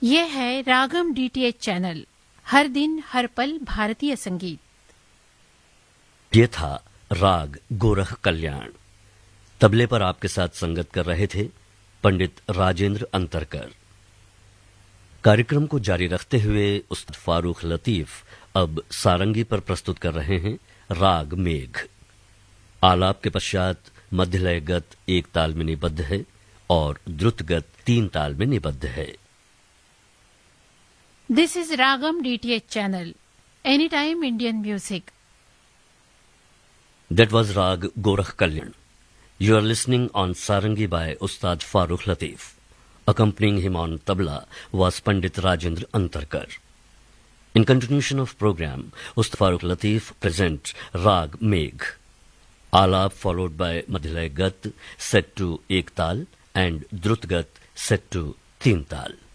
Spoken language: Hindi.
ये है रागम डीटीएच चैनल, हर दिन हर पल भारतीय संगीत। ये था राग गोरख कल्याण। तबले पर आपके साथ संगत कर रहे थे पंडित राजेंद्र अंतरकर। कार्यक्रम को जारी रखते हुए उस्ताद फारूक लतीफ अब सारंगी पर प्रस्तुत कर रहे हैं राग मेघ। आलाप के पश्चात मध्यलय गत एक ताल में निबद्ध है और द्रुत गत 3 ताल में निबद्ध है। This is Ragam DTH channel, anytime Indian music. That was Rag Gorakh Kalyan. You are listening on Sarangi by Ustad Farooq Latif. Accompanying him on tabla was Pandit Rajendra Antarkar. In continuation of program, Ustad Farooq Latif presents Rag Megh. Alap followed by Madhilay Gat set to Ek Tal and Drut Gat set to 3 Tal.